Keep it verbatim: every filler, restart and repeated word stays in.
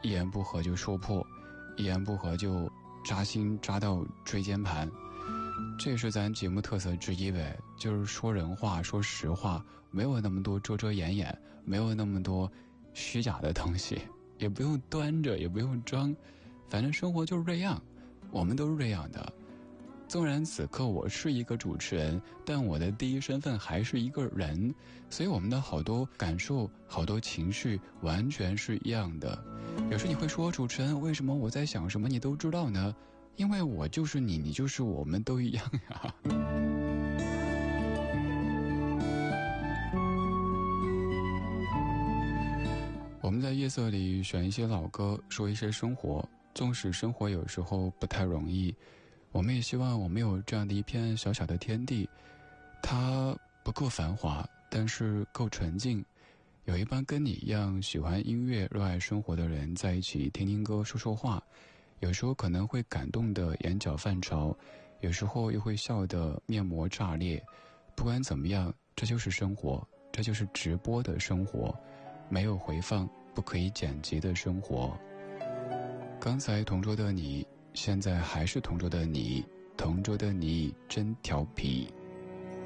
一言不合就说破，一言不合就扎心扎到椎间盘。这也是咱节目特色之一呗，就是说人话，说实话，没有那么多遮遮掩掩，没有那么多虚假的东西，也不用端着，也不用装，反正生活就是这样，我们都是这样的。纵然此刻我是一个主持人，但我的第一身份还是一个人，所以我们的好多感受，好多情绪完全是一样的。有时你会说，主持人，为什么我在想什么你都知道呢？因为我就是你，你就是我，们都一样呀。我们在夜色里选一些老歌，说一些生活，纵使生活有时候不太容易，我们也希望我们有这样的一片小小的天地，它不够繁华，但是够纯净，有一帮跟你一样喜欢音乐热爱生活的人在一起听听歌说说话，有时候可能会感动的眼角泛潮，有时候又会笑得面膜炸裂。不管怎么样，这就是生活，这就是直播的生活，没有回放不可以剪辑的生活。刚才同桌的你，现在还是同桌的你，同桌的你真调皮。